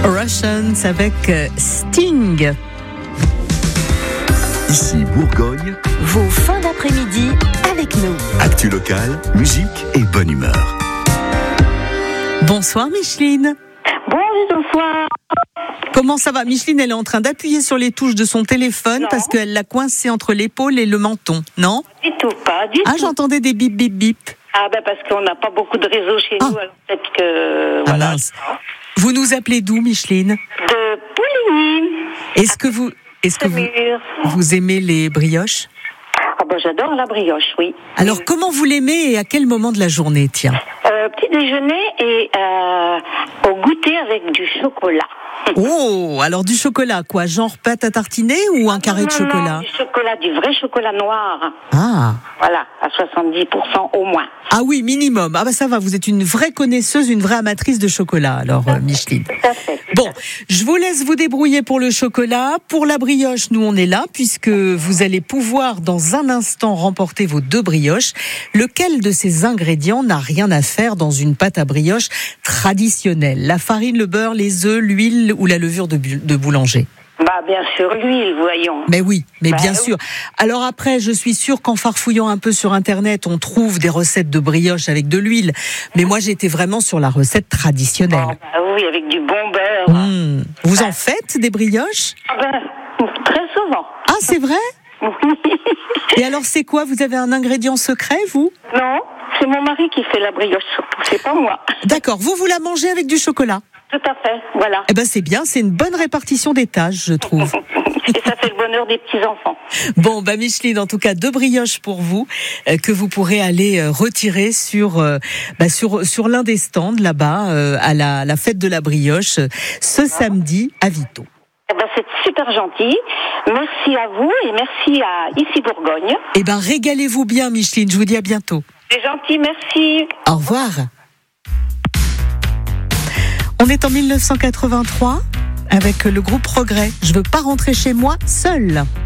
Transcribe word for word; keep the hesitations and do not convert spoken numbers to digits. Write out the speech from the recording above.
Russians avec Sting. Ici Bourgogne, vos fins d'après-midi avec nous. Actu locale, musique et bonne humeur. Bonsoir Micheline. Bonsoir. Comment ça va? Micheline, elle est en train d'appuyer sur les touches de son téléphone non. parce qu'elle l'a coincé entre l'épaule et le menton, non? Du tout, pas du ah, tout. j'entendais des bip bip bip. Ah ben parce qu'on n'a pas beaucoup de réseau chez ah. nous, alors peut-être que... Ah, voilà. mince. Vous nous appelez d'où, Micheline? De Pouligny. Est-ce que vous, est-ce que vous, vous aimez les brioches? Ah ben j'adore la brioche, oui. Alors oui. Comment vous l'aimez et à quel moment de la journée, tiens? euh, Petit déjeuner et euh, au goûter avec du chocolat. Oh, alors du chocolat, quoi? Genre pâte à tartiner ou un carré non, de chocolat? Non, du chocolat, du vrai chocolat noir. Ah. Voilà, à soixante-dix pour cent au moins. Ah oui, minimum. Ah bah ça va, vous êtes une vraie connaisseuse, une vraie amatrice de chocolat, alors euh, Micheline. Tout à fait. Tout Bon, à fait. je vous laisse vous débrouiller pour le chocolat. Pour la brioche, nous on est là, puisque vous allez pouvoir dans un instant remporter vos deux brioches. Lequel de ces ingrédients n'a rien à faire dans une pâte à brioche traditionnelle? La farine, le beurre, les œufs, l'huile ou la levure de, bu- de boulanger? Bah bien sûr, l'huile, voyons. Mais oui, mais bah, bien oui. sûr. Alors après, je suis sûre qu'en farfouillant un peu sur Internet, on trouve des recettes de brioche avec de l'huile. Mais moi, j'étais vraiment sur la recette traditionnelle. Oh, bah oui, avec du bon beurre. Mmh. Vous bah. en faites des brioches? Ah ben, très souvent. Ah, c'est vrai? Oui. Et alors, c'est quoi? Vous avez un ingrédient secret, vous? Non, c'est mon mari qui fait la brioche surtout, c'est pas moi. D'accord, vous, vous la mangez avec du chocolat? Tout à fait, voilà. Eh ben, c'est bien, c'est une bonne répartition des tâches, je trouve. Et ça fait le bonheur des petits-enfants. Bon, bah Micheline, en tout cas, deux brioches pour vous, euh, que vous pourrez aller euh, retirer sur, euh, bah, sur, sur l'un des stands, là-bas, euh, à la, la fête de la brioche, euh, ce samedi à Vito. Eh ben, c'est super gentil. Merci à vous et merci à Ici Bourgogne. Eh ben, régalez-vous bien, Micheline, je vous dis à bientôt. C'est gentil, merci. Au revoir. On est en mille neuf cent quatre-vingt-trois avec le groupe Progrès. Je veux pas rentrer chez moi seule.